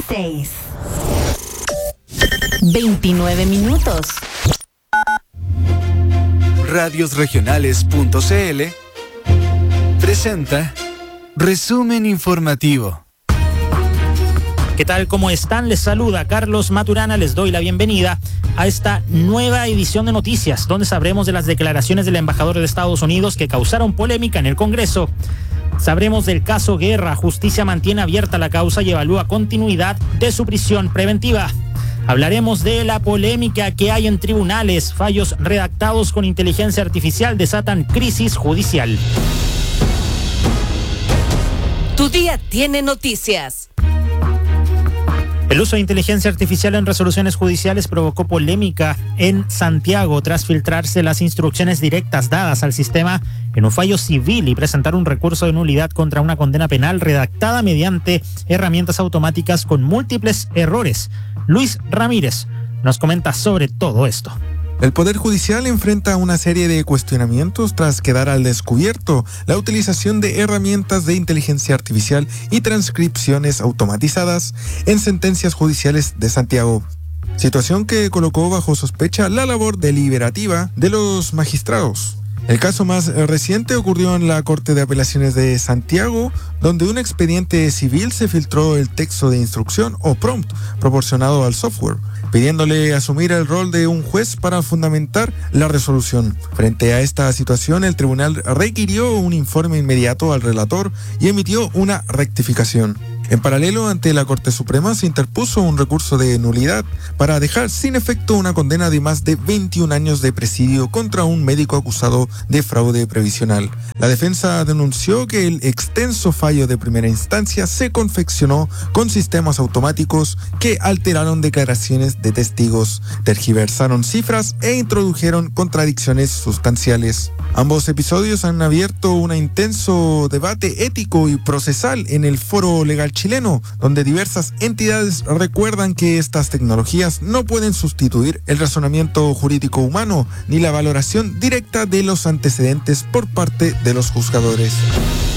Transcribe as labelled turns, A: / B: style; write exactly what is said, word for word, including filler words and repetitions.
A: dieciséis. veintinueve minutos.
B: Radiosregionales.cl presenta Resumen Informativo.
C: ¿Qué tal? ¿Cómo están? Les saluda Carlos Maturana. Les doy la bienvenida a esta nueva edición de noticias, donde sabremos de las declaraciones del embajador de Estados Unidos que causaron polémica en el Congreso. Sabremos del caso Guerra. Justicia mantiene abierta la causa y evalúa continuidad de su prisión preventiva. Hablaremos de la polémica que hay en tribunales. Fallos redactados con inteligencia artificial desatan crisis judicial.
D: Tu día tiene noticias.
C: El uso de inteligencia artificial en resoluciones judiciales provocó polémica en Santiago tras filtrarse las instrucciones directas dadas al sistema en un fallo civil y presentar un recurso de nulidad contra una condena penal redactada mediante herramientas automáticas con múltiples errores. Luis Ramírez nos comenta sobre todo esto.
E: El Poder Judicial enfrenta una serie de cuestionamientos tras quedar al descubierto la utilización de herramientas de inteligencia artificial y transcripciones automatizadas en sentencias judiciales de Santiago. Situación que colocó bajo sospecha la labor deliberativa de los magistrados. El caso más reciente ocurrió en la Corte de Apelaciones de Santiago, donde un expediente civil se filtró el texto de instrucción o prompt proporcionado al software, pidiéndole asumir el rol de un juez para fundamentar la resolución. Frente a esta situación, el tribunal requirió un informe inmediato al relator y emitió una rectificación. En paralelo, ante la Corte Suprema se interpuso un recurso de nulidad para dejar sin efecto una condena de más de veintiún años de presidio contra un médico acusado de fraude previsional. La defensa denunció que el extenso fallo de primera instancia se confeccionó con sistemas automáticos que alteraron declaraciones de testigos, tergiversaron cifras e introdujeron contradicciones sustanciales. Ambos episodios han abierto un intenso debate ético y procesal en el foro legal chileno, donde diversas entidades recuerdan que estas tecnologías no pueden sustituir el razonamiento jurídico humano ni la valoración directa de los antecedentes por parte de los juzgadores.